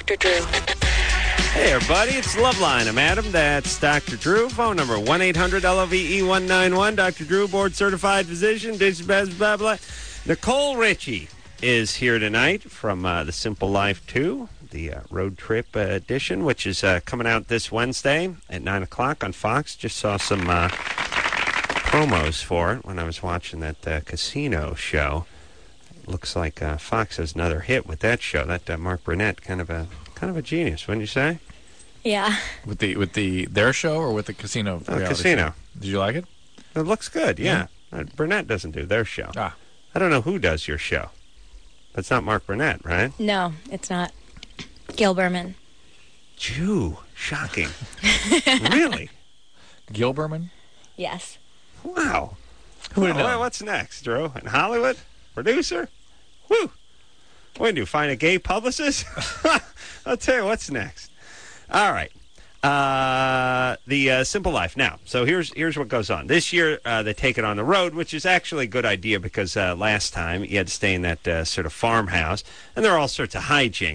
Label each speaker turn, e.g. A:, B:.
A: Dr. Drew.
B: Hey, everybody, it's Loveline. I'm Adam. That's Dr. Drew. Phone number 1-800-LOVE-191. Dr. Drew, board-certified physician, blah, blah, blah. Nicole Ritchie is here tonight from The Simple Life 2, the road trip edition, which is coming out this Wednesday at 9 o'clock on Fox. Just saw some promos for it when I was watching that casino show. Looks like Fox has another hit with that show. That Mark Burnett, kind of a genius, wouldn't you say?
C: Yeah.
D: With their show or with the casino?
B: Casino.
D: Show? Did you like it?
B: It looks good. Yeah. Burnett doesn't do their show. I don't know who does your show. That's not Mark Burnett, right?
C: No, it's not. Gil Berman.
B: Jew. Shocking. Really?
D: Gil Berman?
C: Yes.
B: Wow.
D: Who would know?
B: What's next, Drew? In Hollywood? Producer? Woo. What do you find a gay publicist? I'll tell you what's next. All right. The Simple Life. Now, so here's what goes on. This year, they take it on the road, which is actually a good idea because last time you had to stay in that sort of farmhouse, and there are all sorts of hijinks.